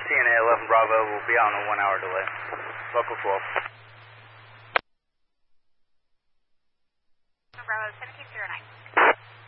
TNA 11 Bravo will be on a 1 hour delay. Local 12. Bravo 1709.